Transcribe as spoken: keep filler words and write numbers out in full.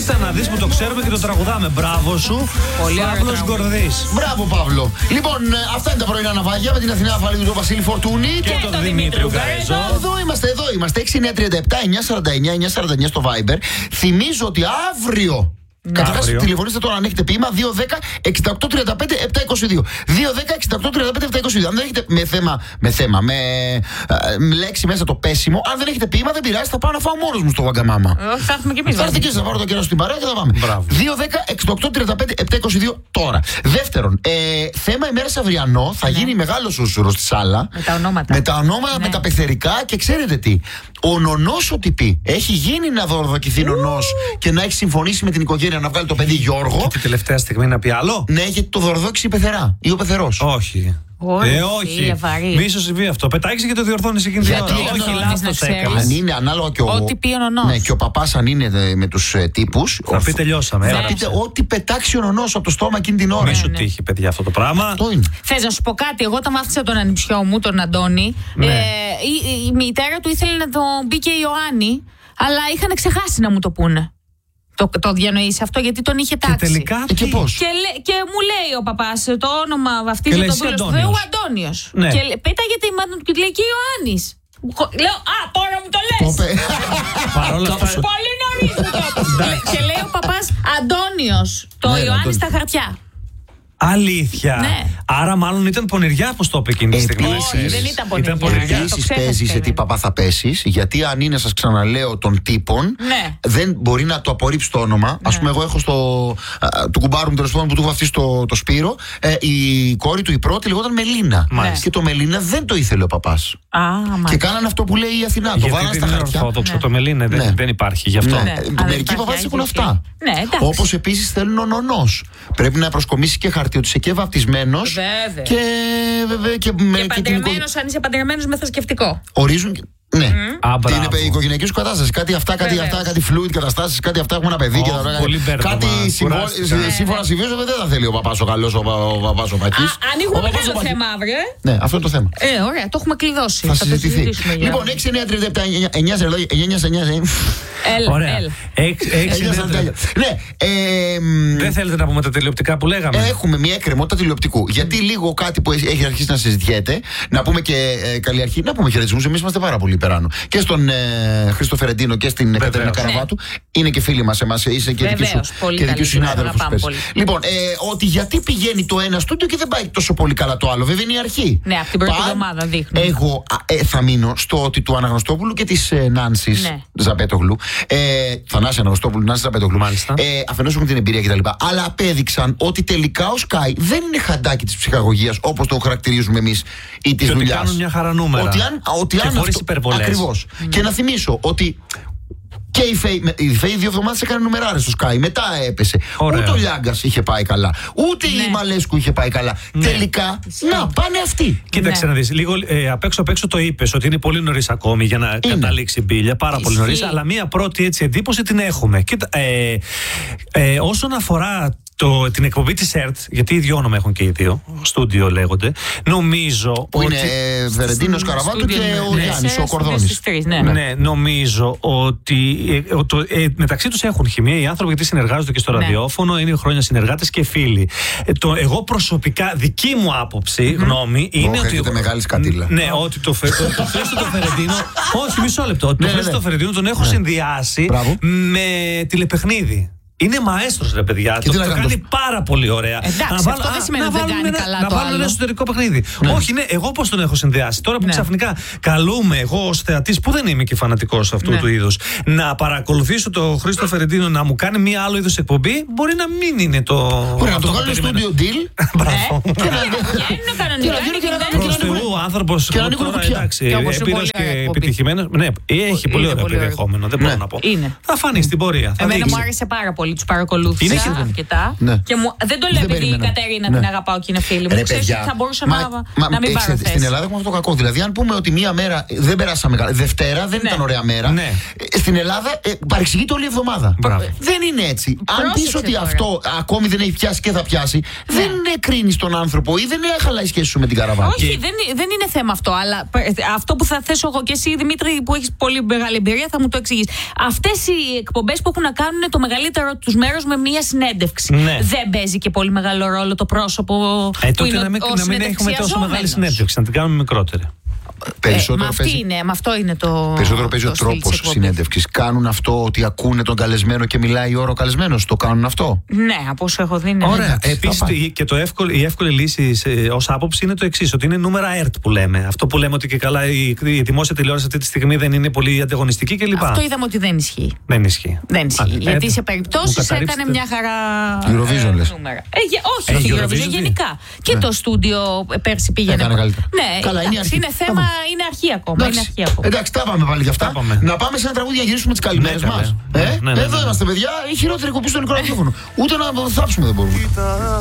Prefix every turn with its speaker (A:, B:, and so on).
A: Κοίτα να δεις που το ξέρουμε και το τραγουδάμε. Μπράβο σου, Παύλος Γκορδής.
B: Μπράβο, Παύλο. Λοιπόν, αυτά είναι τα πρωινά ναυάγια με την Αθηνά Αφαλίδου, τον Βασίλη Φορτούνη
A: και, και τον Δημήτρη Ουγγαρέζο.
B: Εδώ είμαστε, εδώ είμαστε. έξι εννιά τριάντα επτά εννιά σαράντα εννιά εννιά σαράντα εννιά στο Viber. Θυμίζω ότι αύριο. Καταρχάς, τηλεφωνήστε τώρα αν έχετε ποίημα δύο δέκα εξήντα οκτώ τριάντα πέντε επτά είκοσι δύο. δύο δέκα εξήντα οκτώ τριάντα πέντε επτά είκοσι δύο. Αν δεν έχετε με θέμα, με, θέμα, με, με λέξη μέσα το πέσιμο, αν δεν έχετε ποίημα, δεν πειράζει, θα πάω να φάω μόνος μου στο Βαγκαμάμα.
C: Θα έρθουμε κι εμείς.
B: Θα έρθει και εσείς, θα πάρω το καιρό στην παρέα και θα πάμε. δύο δέκα εξήντα οκτώ τριάντα πέντε επτά είκοσι δύο τώρα. Δεύτερον, ε, θέμα ημέρας αυριανό, θα γίνει μεγάλο σούσουρο στη σάλα.
C: Με τα ονόματα.
B: Με τα ονόματα, με τα πεθερικά και ξέρετε τι. Ο νονός ο τυπή έχει γίνει να δωροδοκηθεί νονός και να έχει συμφωνήσει με την οικογένεια να βγάλει το παιδί Γιώργο.
A: Και την τελευταία στιγμή να πει άλλο.
B: Ναι, γιατί το δωροδόκησε η πεθερά ή ο πεθερός.
A: Όχι.
C: Όχι,
A: ε, όχι. Μη ίσως συμβεί αυτό. Πετάξει και το διορθώνει εκείνη την ώρα.
B: Όχι,
A: λάθος έκανε.
B: Αν είναι ανάλογα και ο.
C: Ό,τι πει ο νονός.
B: Ναι, και ο παπάς αν είναι με τους ε, τύπους.
A: Θα πει τελειώσαμε.
B: Θα πείτε ό,τι πετάξει ο νονός από το στόμα εκείνη την ώρα.
A: Μη σου τύχει, παιδιά, αυτό το πράγμα.
B: Αυτό είναι.
C: Θες να σου πω κάτι, εγώ όταν βάφτισα τον ανιψιό μου, τον Αντώνη,
A: ναι.
C: ε, η, η μητέρα του ήθελε να τον μπει και η Ιωάννη, αλλά είχαν ξεχάσει να μου το πούνε. Το, το διανοείς αυτό γιατί τον είχε τάξει.
A: Και τελικά
B: και πώς.
C: Και, και μου λέει ο παπάς το όνομα βαφτίζει το φίλο του Θεού Αντώνιος.
A: Ναι.
C: Και πέταγε τη μάνα του και λέει και Ιωάννης. Λέω, α, τώρα μου το λες.
A: Παρόλα αυτά.
C: Πολύ νωρίς μου το. Και λέει ο παπάς Αντώνιος. Το
B: ναι,
C: Ιωάννη στα χαρτιά.
A: Αλήθεια.
C: Ναι.
A: Άρα, μάλλον ήταν πονηριά που το είπε εκείνη τη στιγμή.
C: Όχι, δεν ήταν πονηριά.
A: πονηριά.
B: Επίσης παίζεις σε τι παπά θα πέσεις, γιατί αν είναι, σας ξαναλέω, των τύπων,
C: ναι.
B: δεν μπορεί να το απορρίψει το όνομα. Ναι. Ας πούμε, εγώ έχω στο. Α, του κουμπάρου μου τέλος πάντων που του έχω βαφτίσει το, το Σπύρο, ε, η κόρη του η πρώτη λεγόταν Μελίνα.
A: Μάλιστα.
B: Και το Μελίνα δεν το ήθελε ο παπάς.
C: Α,
B: και κάνανε αυτό που λέει η Αθηνά.
A: Γιατί
B: το βάλανε στα χαρτιά.
A: Ορθόδοξο,
C: ναι.
A: το Μελίνα
B: ναι.
A: δεν, δεν υπάρχει γι' αυτό.
B: Ναι. Ναι. Μερικοί παπάδες έχουν αυτά.
C: Ναι,
B: όπως επίσης θέλουν ο νονός. Πρέπει να προσκομίσει και χαρτί ότι είσαι και βαπτισμένος.
C: Βέβαια.
B: Και, βέβαια, και,
C: και παντρεμένος, αν είσαι παντρεμένος με θρησκευτικό.
B: Ορίζουν. Ναι,
A: mm.
B: την είναι η οικογενειακή σου κατάσταση. Κάτι αυτά, κάτι
C: Βεβαίως.
B: αυτά, κάτι fluid καταστάσεις, κάτι αυτά έχουμε ένα παιδί.
A: Oh,
B: και τα...
A: πολύ
B: κάτι σύμφωνα συμβίωσαμε δεν θα θέλει ο παπάς ο καλός, ο παπάς ο Πακής.
C: Ανοίγουμε μεγάλο θέμα αύριο.
B: Ναι, αυτό είναι το θέμα.
C: Ε, ωραία, το έχουμε κλειδώσει.
B: Θα συζητηθεί.
C: Λοιπόν,
B: έξι εννιά τριάντα επτά εννιά σαράντα εννιά.
C: Έλα,
A: ωραία.
B: Ναι.
A: Δεν θέλετε να πούμε τα τηλεοπτικά που λέγαμε.
B: Έχουμε μια εκκρεμότητα τηλεοπτικού. Γιατί λίγο κάτι που έχει αρχίσει να συζητιέται, να πούμε και καλή αρχή, να πούμε χαιρετισμούς. Εμείς είμαστε πάρα πολύ υπεράνω. Και στον ε, Χρήστο Φερεντίνο και στην Κατερίνα Καραβάτου. Ναι. Είναι και φίλοι μας εμάς, είσαι και δική σου, και δική σου συνάδελφος. Λοιπόν, ε, ότι γιατί πηγαίνει το ένα στούντιο και δεν πάει τόσο πολύ καλά το άλλο. Βέβαια είναι η αρχή.
C: Ναι, από την πρώτη εβδομάδα δείχνει.
B: Εγώ ε, θα μείνω στο ότι του Αναγνωστόπουλου και της ε, Νάνσης ναι. Ζαπέτογλου. Ε, Θανάση Αναγνωστόπουλου, Νάνση Ζαπέτογλου. Μάλιστα. Ε, αφενός έχουν την εμπειρία κτλ. Αλλά απέδειξαν ότι τελικά ο Sky δεν είναι χαντάκι της ψυχαγωγίας όπως το χαρακτηρίζουμε εμείς ή της δουλειάς.
A: Ότι κάνουν μια χαρά νούμερα.
B: Ότι αν, ότι
A: και
B: αν
A: χωρίς
B: αυτό,
A: υπερβολές.
B: Ακριβώς. Mm. Και να θυμίσω ότι και η Φέη, η Φέη δύο εβδομάδες έκανε νουμεράρες στο Sky. Μετά έπεσε. Ωραία. Ούτε ο Λιάγκας είχε πάει καλά. Ούτε ναι. η Μαλέσκου είχε πάει καλά. Ναι. Τελικά, ναι. να πάνε αυτοί.
A: Κοίταξε ναι. να δεις. Λίγο ε, απ' έξω απ' έξω το είπες ότι είναι πολύ νωρίς ακόμη για να είναι. καταλήξει η μπίλια. Πάρα Ισχύ. πολύ νωρίς. Αλλά μία πρώτη έτσι εντύπωση την έχουμε. Κοίτα, ε, ε, όσον αφορά το, την εκπομπή της ΕΡΤ, γιατί οι δυο όνομα έχουν και οι δύο, στούντιο λέγονται, νομίζω.
B: Που
A: ότι...
B: είναι ε, Βερεντίνος Καραβάτου και ο ναι. Γιάννης, ο Κορδόνης.
A: Ναι. Ναι. ναι, νομίζω ότι ε, το, ε, μεταξύ τους έχουν χημεία οι άνθρωποι γιατί συνεργάζονται και στο ναι. ραδιόφωνο, είναι χρόνια συνεργάτες και φίλοι. Ε, το, εγώ προσωπικά, δική μου άποψη, mm-hmm. γνώμη, είναι ότι.
B: Έχετε μεγάλη σκατήλα.
A: Ναι, ότι το, το, το, το Χρήστο το Φερεντίνο. Όχι, μισό λεπτό. Το Χρήστο το Φερεντίνο τον έχω συνδυάσει με τηλεπαιχνίδι. Είναι μαέστρος ρε παιδιά. Το, το κάνει πάρα πολύ ωραία.
C: Εντάξει, να αυτό βάλ, δεν σημαίνει ότι δεν κάνει καλά
A: να
C: το
A: βάλω
C: άλλο.
A: ένα εσωτερικό παιχνίδι. Ναι. Όχι, ναι, εγώ πώς τον έχω συνδυάσει. Τώρα που ναι. ξαφνικά καλούμε εγώ ως θεατής, που δεν είμαι και φανατικός αυτού ναι. του είδους, να παρακολουθήσω το Χρήστο Φερεντίνο να μου κάνει μία άλλο είδους εκπομπή, μπορεί να μην είναι το.
B: Μπορεί να το βγάλει στο studio deal.
A: Μπράβο.
C: Και να είναι κανονικά.
A: Προς Θεού, ο άνθρωπος τώρα εντάξει, έμπειρος και επιτυχημένος. Ναι, έχει πολύ ωραίο περιεχόμενο, δεν μπορώ να πω. Θα φανεί στην πορεία.
C: Εμένα μου άρεσε πάρα πολύ. Τους παρακολούθησα αρκετά. Ναι. Και μου, δεν το λέω επειδή η Κατερίνα ναι. την αγαπάω και είναι φίλη μου. Ξέρεις ότι θα μπορούσα μα, να, μα, να μην πάρω θέση.
B: Στην Ελλάδα έχουμε αυτό το κακό. Δηλαδή, αν πούμε ότι μία μέρα δεν περάσαμε καλά, Δευτέρα δεν ναι. ήταν ωραία μέρα. Ναι. Στην Ελλάδα ε, παρεξηγείται όλη η εβδομάδα. Μπράβο. Δεν είναι έτσι. Αν πεις ότι τώρα. αυτό ακόμη δεν έχει πιάσει και θα πιάσει, ναι. δεν κρίνει τον άνθρωπο ή δεν χαλάει η σχέση σου με την Καραβάτου.
C: Όχι, δεν, δεν είναι θέμα αυτό. Αλλά αυτό που θα θέσω εγώ και εσύ, Δημήτρη, που έχει πολύ μεγάλη εμπειρία, θα μου το εξηγήσει. Αυτές οι εκπομπές που έχουν να κάνουν το μεγαλύτερο τους μέρους με μία συνέντευξη.
A: Ναι.
C: Δεν παίζει και πολύ μεγάλο ρόλο το πρόσωπο
A: ε,
C: που είναι
A: να μην,
C: ο
A: να μην έχουμε τόσο μεγάλη συνέντευξη, να την κάνουμε μικρότερη.
B: Περισσότερο
C: ε, παίζει, είναι, με αυτό είναι το.
B: Περισσότερο παίζει ο τρόπος συνέντευξης. Κάνουν αυτό ότι ακούνε τον καλεσμένο και μιλάει η ώρα ο καλεσμένος. Το κάνουν αυτό.
C: Ναι, από όσο έχω δει. Ναι.
A: Ωραία. Επίσης και το εύκολο, η εύκολη λύση ως άποψη είναι το εξής: ότι είναι νούμερα ΕΡΤ που λέμε. Αυτό που λέμε ότι και καλά η, η δημόσια τηλεόραση αυτή τη στιγμή δεν είναι πολύ ανταγωνιστική κλπ.
C: Αυτό είδαμε ότι δεν ισχύει.
A: Δεν ισχύει.
C: Δεν ισχύει. Α, γιατί σε περιπτώσεις έκανε μια χαρά.
B: Eurovision λες.
C: Νούμερα. Ε, όχι, όχι Eurovision, γενικά. Και το στούντιο πέρσι πήγαινε. Ναι, είναι θέμα, είναι αρχή ακόμα.
B: Εντάξει, τα πάμε πάλι γι' αυτά. Να πάμε σε ένα τραγούδι για να γυρίσουμε τις καλημέρες μας. Εδώ είμαστε, παιδιά. Η χειρότερη κοπή στο ραδιόφωνο. Ούτε να θάψουμε δεν μπορούμε.